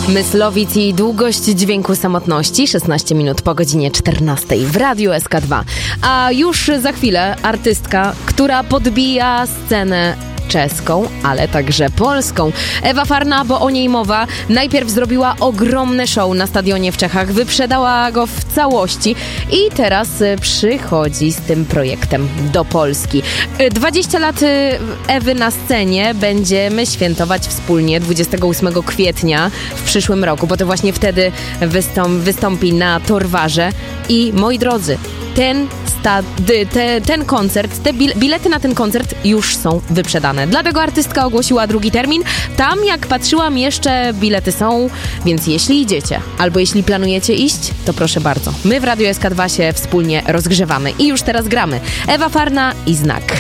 Myslowic i długość dźwięku samotności, 16 minut po godzinie 14 w Radiu SK2. A już za chwilę artystka, która podbija scenę czeską, ale także polską. Ewa Farna, bo o niej mowa, najpierw zrobiła ogromne show na stadionie w Czechach, wyprzedała go w całości i teraz przychodzi z tym projektem do Polski. 20 lat Ewy na scenie będziemy świętować wspólnie 28 kwietnia w przyszłym roku, bo to właśnie wtedy wystąpi na Torwarze i moi drodzy, ten koncert, te bilety na ten koncert już są wyprzedane. Dlatego artystka ogłosiła drugi termin. Tam, jak patrzyłam, jeszcze bilety są, więc jeśli idziecie, albo jeśli planujecie iść, to proszę bardzo. My w Radiu SK2 się wspólnie rozgrzewamy i już teraz gramy. Ewa Farna i Znak.